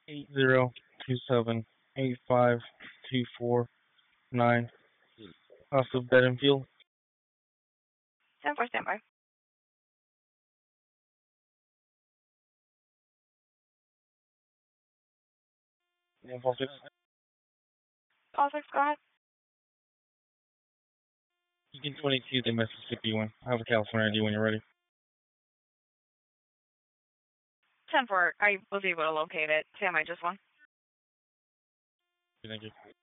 80278524 Also Bedingfield. 10-4 standby. Info 6. Call 6, go ahead. You can 22 the Mississippi one. I have a California ID when you're ready. 10-4, I was able to locate it. Sam, I just won. Thank you.